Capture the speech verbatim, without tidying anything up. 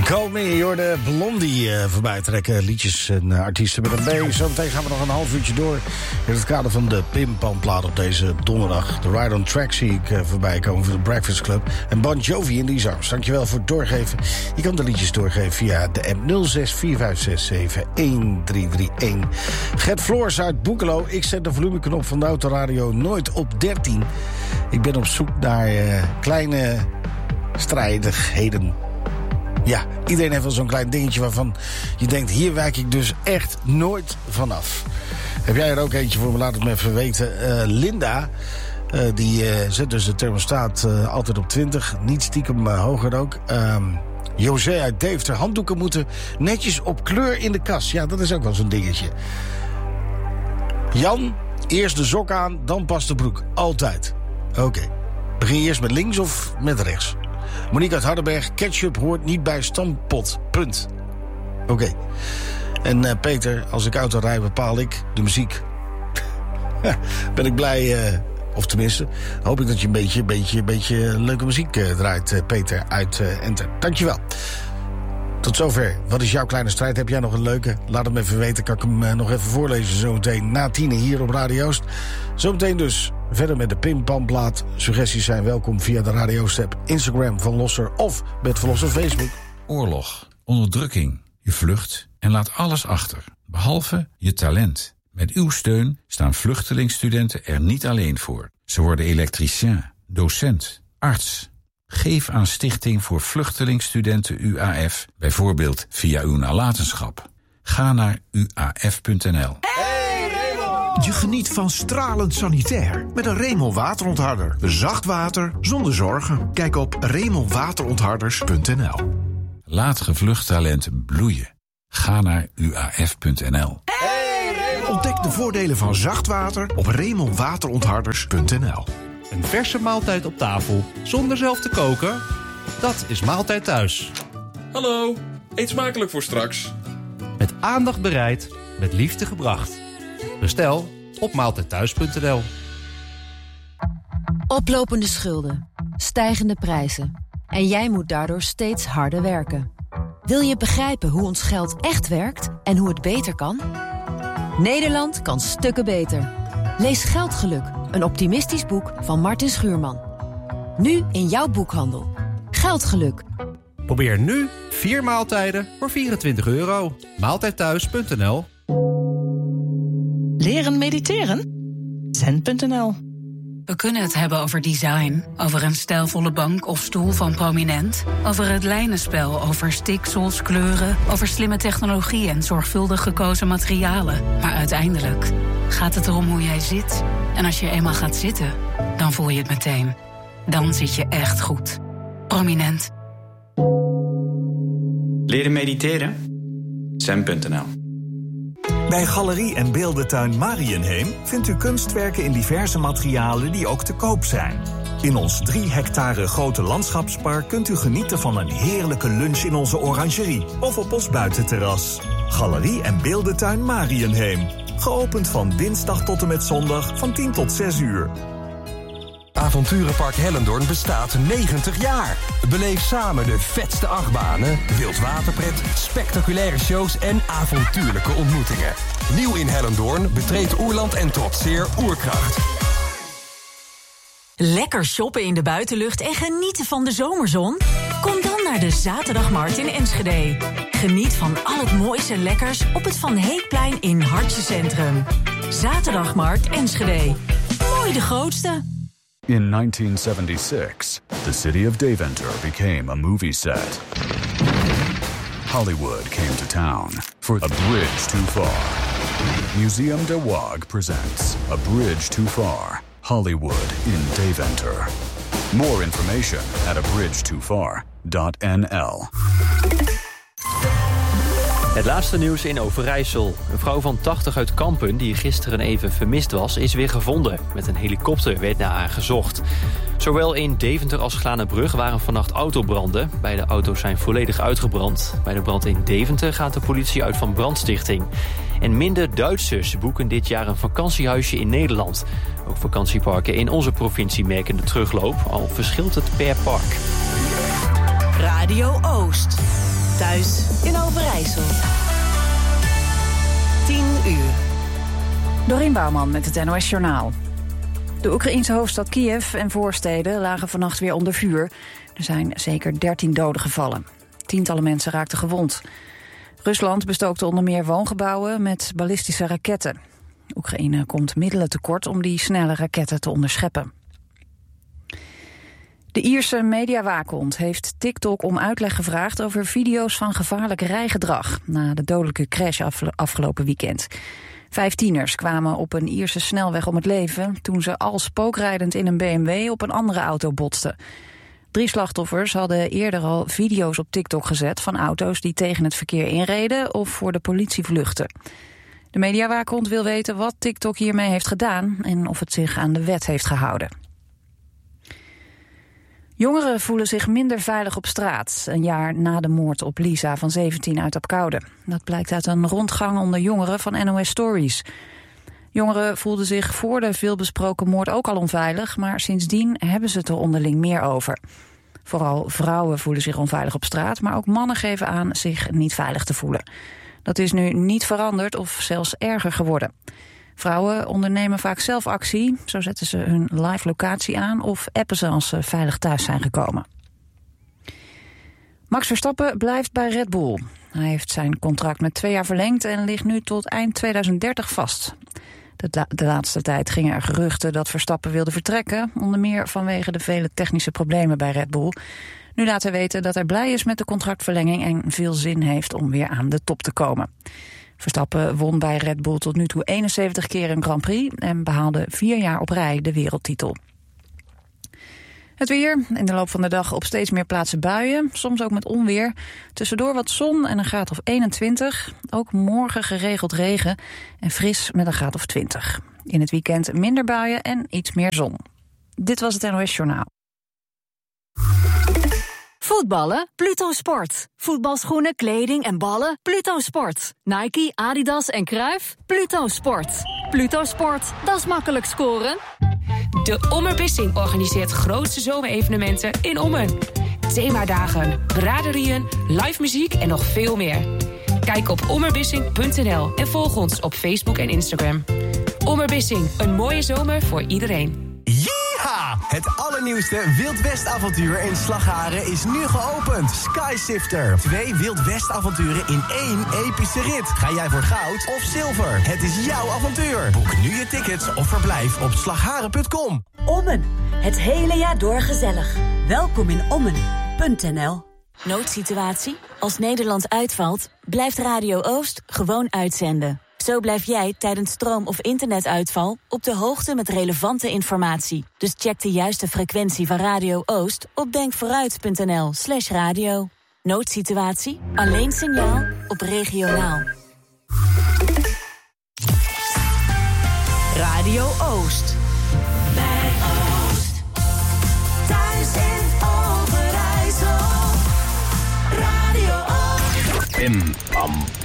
Call Me, je hoorde Blondie uh, voorbij trekken. Liedjes en uh, artiesten met een B. Zometeen gaan we nog een half uurtje door in het kader van de Pimpamplaat op deze donderdag. De Ride on Track zie ik uh, voorbij komen voor de Breakfast Club. En Bon Jovi in die arms. Dankjewel voor het doorgeven. Je kan de liedjes doorgeven via de app nul zes vier vijf zes zeven een drie drie een. Gert Floors uit Boekelo. Ik zet de volumeknop van de autoradio nooit op dertien. Ik ben op zoek naar uh, kleine strijdigheden. Ja, iedereen heeft wel zo'n klein dingetje waarvan je denkt, hier wijk ik dus echt nooit vanaf. Heb jij er ook eentje voor me? Laat het me even weten. Uh, Linda, uh, die uh, zet dus de thermostaat uh, altijd op twintig. Niet stiekem uh, hoger ook. Um, José uit Deventer. Handdoeken moeten netjes op kleur in de kast. Ja, dat is ook wel zo'n dingetje. Jan, eerst de sok aan, dan pas de broek. Altijd. Oké. Okay. Begin je eerst met links of met rechts? Monique uit Hardenberg, ketchup hoort niet bij stampot. Punt. Oké. Okay. En uh, Peter, als ik auto rijd bepaal ik de muziek. Ben ik blij, uh, of tenminste, hoop ik dat je een beetje, beetje, beetje leuke muziek uh, draait, uh, Peter uit uh, Enter. Dankjewel. Tot zover. Wat is jouw kleine strijd? Heb jij nog een leuke? Laat het me even weten. Kan ik hem uh, nog even voorlezen zometeen na tienen hier op Radio Oost. Zometeen dus verder met de Pimpamplaat. Suggesties zijn welkom via de Radio Oost-app, Instagram van Losser of Bert van Losser Facebook. Oorlog, onderdrukking, je vlucht en laat alles achter, behalve je talent. Met uw steun staan vluchtelingstudenten er niet alleen voor. Ze worden elektricien, docent, arts. Geef aan Stichting voor Vluchtelingstudenten U A F, bijvoorbeeld via uw nalatenschap. Ga naar u a f punt n l. Hey, Raymond! Je geniet van stralend sanitair met een Raymond waterontharder. Zacht water zonder zorgen. Kijk op raymond waterontharders punt n l. Laat gevlucht talent bloeien. Ga naar u a f punt n l. Hey, Raymond! Ontdek de voordelen van zacht water op raymond waterontharders punt n l. Een verse maaltijd op tafel, zonder zelf te koken? Dat is Maaltijd Thuis. Hallo, eet smakelijk voor straks. Met aandacht bereid, met liefde gebracht. Bestel op maaltijd thuis punt n l. Oplopende schulden, stijgende prijzen. En jij moet daardoor steeds harder werken. Wil je begrijpen hoe ons geld echt werkt en hoe het beter kan? Nederland kan stukken beter. Lees Geldgeluk, een optimistisch boek van Martin Schuurman. Nu in jouw boekhandel. Geldgeluk. Probeer nu vier maaltijden voor vierentwintig euro. maaltijd thuis punt n l. Leren mediteren? zen punt n l. We kunnen het hebben over design, over een stijlvolle bank of stoel van Prominent, over het lijnenspel, over stiksels, kleuren, over slimme technologie en zorgvuldig gekozen materialen. Maar uiteindelijk gaat het erom hoe jij zit. En als je eenmaal gaat zitten, dan voel je het meteen. Dan zit je echt goed. Prominent. Leren mediteren? zen punt n l. Bij Galerie en Beeldentuin Mariënheem vindt u kunstwerken in diverse materialen die ook te koop zijn. In ons drie hectare grote landschapspark kunt u genieten van een heerlijke lunch in onze orangerie of op ons buitenterras. Galerie en Beeldentuin Mariënheem. Geopend van dinsdag tot en met zondag van tien tot zes uur. Avonturenpark Hellendoorn bestaat negentig jaar. Beleef samen de vetste achtbanen, wildwaterpret, spectaculaire shows en avontuurlijke ontmoetingen. Nieuw in Hellendoorn, betreed Oerland en trotseer Oerkracht. Lekker shoppen in de buitenlucht en genieten van de zomerzon? Kom dan naar de Zaterdagmarkt in Enschede. Geniet van al het moois en lekkers op het Van Heekplein in Hartje Centrum. Zaterdagmarkt Enschede. Mooi de grootste. In nineteen seventy-six, the city of Deventer became a movie set. Hollywood came to town for A Bridge Too Far. Museum de Waag presents A Bridge Too Far, Hollywood in Deventer. More information at a bridge too far dot n l. Het laatste nieuws in Overijssel. Een vrouw van tachtig uit Kampen, die gisteren even vermist was, is weer gevonden. Met een helikopter werd naar haar gezocht. Zowel in Deventer als Glanenbrug waren vannacht autobranden. Beide auto's zijn volledig uitgebrand. Bij de brand in Deventer gaat de politie uit van brandstichting. En minder Duitsers boeken dit jaar een vakantiehuisje in Nederland. Ook vakantieparken in onze provincie merken de terugloop. Al verschilt het per park. Radio Oost. thuis in Overijssel. tien uur. Dorien Bouwman met het N O S Journaal. De Oekraïense hoofdstad Kiev en voorsteden lagen vannacht weer onder vuur. Er zijn zeker dertien doden gevallen. Tientallen mensen raakten gewond. Rusland bestookte onder meer woongebouwen met ballistische raketten. Oekraïne komt middelen tekort om die snelle raketten te onderscheppen. De Ierse mediawaakhond heeft TikTok om uitleg gevraagd over video's van gevaarlijk rijgedrag na de dodelijke crash afgelopen weekend. Vijf tieners kwamen op een Ierse snelweg om het leven toen ze al spookrijdend in een B M W op een andere auto botsten. Drie slachtoffers hadden eerder al video's op TikTok gezet van auto's die tegen het verkeer inreden of voor de politie vluchtten. De mediawaakhond wil weten wat TikTok hiermee heeft gedaan en of het zich aan de wet heeft gehouden. Jongeren voelen zich minder veilig op straat, een jaar na de moord op Lisa van zeventien uit Apkoude. Dat blijkt uit een rondgang onder jongeren van N O S Stories. Jongeren voelden zich voor de veelbesproken moord ook al onveilig, maar sindsdien hebben ze het er onderling meer over. Vooral vrouwen voelen zich onveilig op straat, maar ook mannen geven aan zich niet veilig te voelen. Dat is nu niet veranderd of zelfs erger geworden. Vrouwen ondernemen vaak zelf actie. Zo zetten ze hun live locatie aan of appen ze als ze veilig thuis zijn gekomen. Max Verstappen blijft bij Red Bull. Hij heeft zijn contract met twee jaar verlengd en ligt nu tot eind tweeduizend dertig vast. De, la- de laatste tijd gingen er geruchten dat Verstappen wilde vertrekken, onder meer vanwege de vele technische problemen bij Red Bull. Nu laat hij weten dat hij blij is met de contractverlenging en veel zin heeft om weer aan de top te komen. Verstappen won bij Red Bull tot nu toe eenenzeventig keer een Grand Prix en behaalde vier jaar op rij de wereldtitel. Het weer, in de loop van de dag op steeds meer plaatsen buien, soms ook met onweer. Tussendoor wat zon en een graad of eenentwintig. Ook morgen geregeld regen en fris met een graad of twintig. In het weekend minder buien en iets meer zon. Dit was het N O S Journaal. Voetballen? Pluto Sport. Voetbalschoenen, kleding en ballen? Pluto Sport. Nike, Adidas en Cruijff? Pluto Sport. Pluto Sport, dat is makkelijk scoren. De Ommerbissing organiseert grootste zomerevenementen in Ommen. Themadagen, braderieën, live muziek en nog veel meer. Kijk op ommerbissing punt n l en volg ons op Facebook en Instagram. Ommerbissing, een mooie zomer voor iedereen. Yeeha! Het allernieuwste Wild West avontuur in Slagharen is nu geopend. Skysifter. Twee Wild West avonturen in één epische rit. Ga jij voor goud of zilver? Het is jouw avontuur. Boek nu je tickets of verblijf op slagharen punt com. Ommen. Het hele jaar door gezellig. Welkom in ommen punt n l. Noodsituatie? Als Nederland uitvalt, blijft Radio Oost gewoon uitzenden. Zo blijf jij tijdens stroom- of internetuitval op de hoogte met relevante informatie. Dus check de juiste frequentie van Radio Oost op denkvooruit punt n l slash radio. Noodsituatie? Alleen signaal op regionaal. Radio Oost. Bij Oost. Thuis in Overijssel. Radio Oost. Pim Pam